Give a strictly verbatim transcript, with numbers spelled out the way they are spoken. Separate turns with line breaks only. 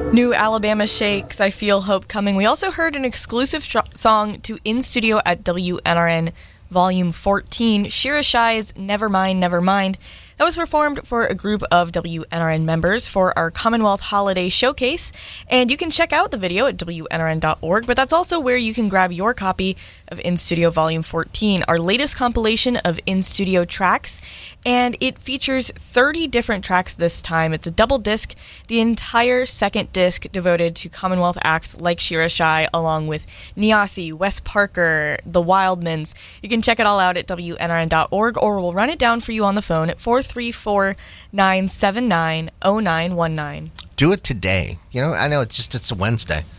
New Alabama Shakes, I Feel Hope Coming. We also heard an exclusive tr- song to In Studio at W N R N Volume fourteen, Shira Shai's Nevermind, Nevermind. That was performed for a group of W N R N members for our Commonwealth Holiday Showcase, and you can check out the video at W N R N dot org, but that's also where you can grab your copy of In Studio Volume fourteen, our latest compilation of In Studio tracks, and it features thirty different tracks this time. It's a double disc, the entire second disc devoted to Commonwealth acts like Shira Shai, along with Niasi, Wes Parker, the Wildmans. You can check it all out at W N R N dot org, or we'll run it down for you on the phone at four three four, nine seven nine, zero nine one nine.
Do it today. You know, I know it's just it's a Wednesday.